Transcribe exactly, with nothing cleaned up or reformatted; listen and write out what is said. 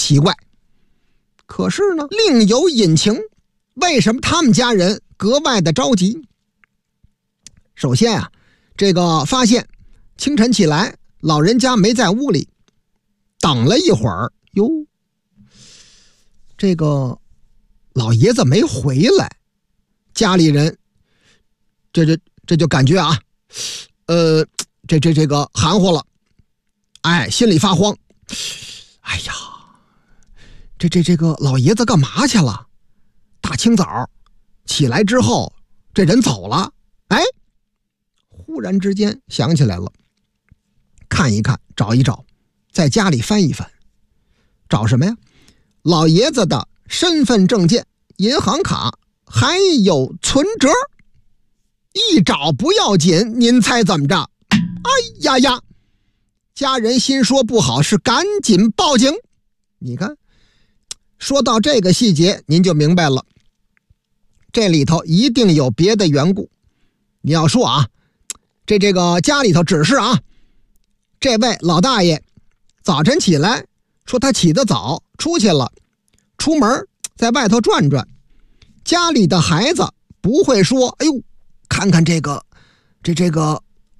奇怪。可是呢，另有隐情，为什么他们家人格外的着急？首先啊，这个发现清晨起来，老人家没在屋里，等了一会儿，哟，这个老爷子没回来，家里人这这这就感觉啊，呃，这这这个含糊了，哎，心里发慌。哎呀，这这这个老爷子干嘛去了？大清早起来之后，这人走了。哎，忽然之间想起来了，看一看，找一找，在家里翻一翻，找什么呀？老爷子的身份证件、银行卡还有存折。一找不要紧，您猜怎么着？哎呀呀！家人心说不好，是赶紧报警。你看，说到这个细节，您就明白了，这里头一定有别的缘故。你要说啊，这这个家里头只是啊，这位老大爷早晨起来说他起得早，出去了，出门在外头转转，家里的孩子不会说，哎呦，看看这个这这个